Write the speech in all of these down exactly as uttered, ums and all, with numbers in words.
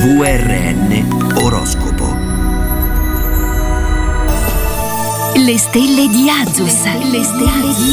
V R N Oroscopo. Le stelle di Azus. Le stelle di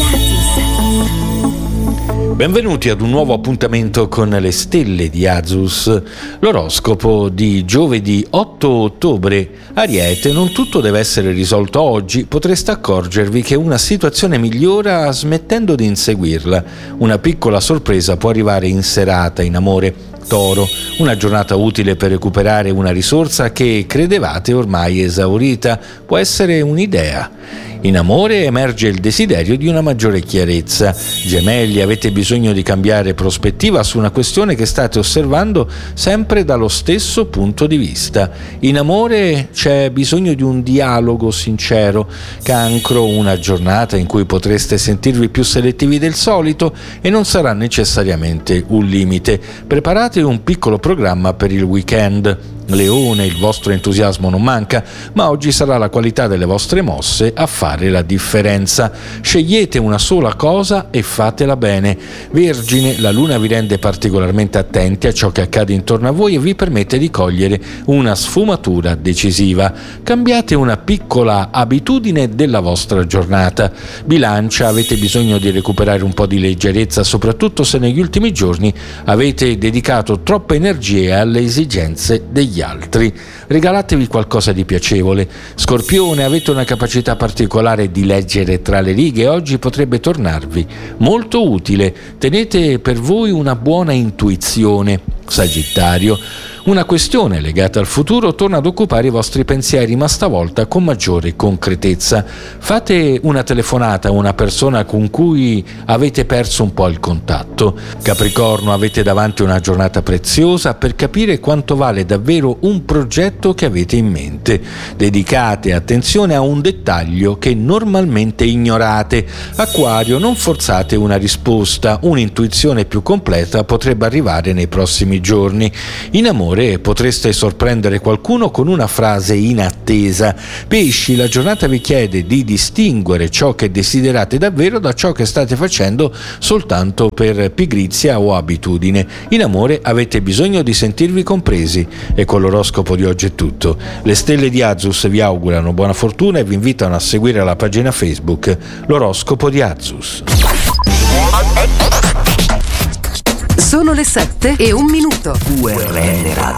Azus. Benvenuti ad un nuovo appuntamento con le stelle di Azus, l'oroscopo di giovedì otto ottobre. Ariete, non tutto deve essere risolto oggi, potreste accorgervi che una situazione migliora smettendo di inseguirla. Una piccola sorpresa può arrivare in serata in amore. Toro, una giornata utile per recuperare una risorsa che credevate ormai esaurita, può essere un'idea. In amore emerge il desiderio di una maggiore chiarezza. Gemelli, avete bisogno di cambiare prospettiva su una questione che state osservando sempre dallo stesso punto di vista. In amore c'è bisogno di un dialogo sincero. Cancro, una giornata in cui potreste sentirvi più selettivi del solito e non sarà necessariamente un limite. Preparate un piccolo programma per il weekend. Leone, il vostro entusiasmo non manca, ma oggi sarà la qualità delle vostre mosse a fare la differenza. Scegliete una sola cosa e fatela bene. Vergine, la luna vi rende particolarmente attenti a ciò che accade intorno a voi e vi permette di cogliere una sfumatura decisiva. Cambiate una piccola abitudine della vostra giornata. Bilancia, avete bisogno di recuperare un po' di leggerezza, soprattutto se negli ultimi giorni avete dedicato troppe energie alle esigenze degli altri. Regalatevi qualcosa di piacevole. Scorpione, avete una capacità particolare di leggere tra le righe, oggi potrebbe tornarvi molto utile. Tenete per voi una buona intuizione. Sagittario, una questione legata al futuro torna ad occupare i vostri pensieri, ma stavolta con maggiore concretezza. Fate una telefonata a una persona con cui avete perso un po' il contatto. Capricorno, avete davanti una giornata preziosa per capire quanto vale davvero un progetto che avete in mente. Dedicate attenzione a un dettaglio che normalmente ignorate. Acquario, non forzate una risposta, un'intuizione più completa potrebbe arrivare nei prossimi giorni. In amore potreste sorprendere qualcuno con una frase inattesa. Pesci, la giornata vi chiede di distinguere ciò che desiderate davvero da ciò che state facendo soltanto per pigrizia o abitudine. In amore avete bisogno di sentirvi compresi. E con l'oroscopo di oggi è tutto. Le stelle di Azus vi augurano buona fortuna e vi invitano a seguire la pagina Facebook L'oroscopo di Azus. Sono le sette e un minuto. V R N